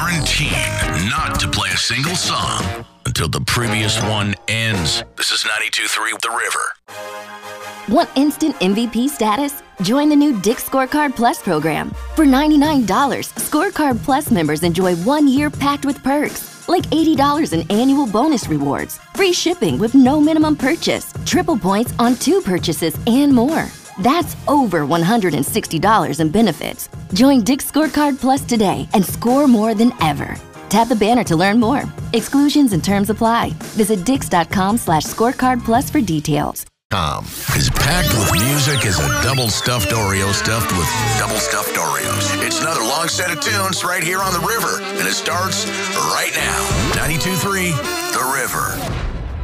guaranteeing not to play a single song until the previous one ends. This is 92.3 The River. Want instant MVP status? Join the new Dick's Scorecard Plus program. For $99, Scorecard Plus members enjoy 1 year packed with perks, like $80 in annual bonus rewards, free shipping with no minimum purchase, triple points on 2 purchases, and more. That's over $160 in benefits. Join Dick's Scorecard Plus today and score more than ever. Tap the banner to learn more. Exclusions and terms apply. Visit dix.com/scorecardplus for details. Is packed with music as a double stuffed Oreo stuffed with double stuffed Oreos. It's another long set of tunes right here on The River, and it starts right now. 92.3 The River.